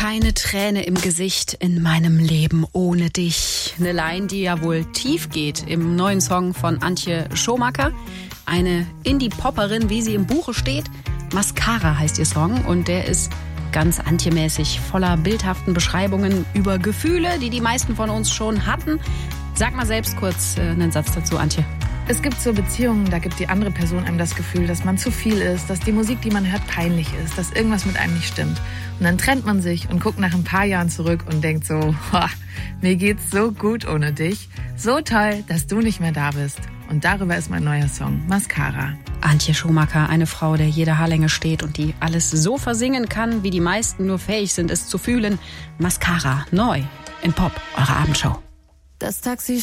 Keine Träne im Gesicht in meinem Leben ohne dich. Eine Line, die ja wohl tief geht im neuen Song von Antje Schumacher. Eine Indie-Popperin, wie sie im Buche steht. Mascara heißt ihr Song und der ist ganz Antje-mäßig, voller bildhaften Beschreibungen über Gefühle, die die meisten von uns schon hatten. Sag mal selbst kurz einen Satz dazu, Antje. Es gibt so Beziehungen, da gibt die andere Person einem das Gefühl, dass man zu viel ist, dass die Musik, die man hört, peinlich ist, dass irgendwas mit einem nicht stimmt. Und dann trennt man sich und guckt nach ein paar Jahren zurück und denkt so, mir geht's so gut ohne dich. So toll, dass du nicht mehr da bist. Und darüber ist mein neuer Song, Mascara. Antje Schumacher, eine Frau, der jede Haarlänge steht und die alles so versingen kann, wie die meisten nur fähig sind, es zu fühlen. Mascara, neu in Pop, eure Abendshow. Das Taxi